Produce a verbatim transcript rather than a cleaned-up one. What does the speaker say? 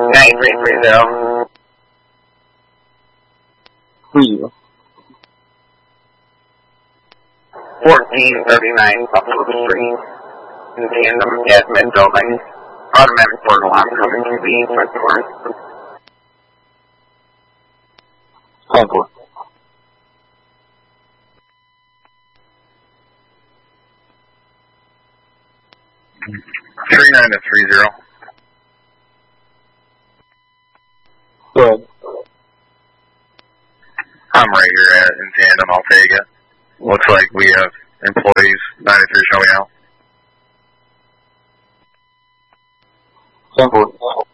nine three three zero. Three. Fourteen thirty nine Buffalo Street. In tandem admin building. Automatic port alarm coming to the east door. Concord. Three nine to three zero. Go ahead. I'm right here at in tandem. I'll take it. Looks like we have employees. ninety-three showing out. Concord.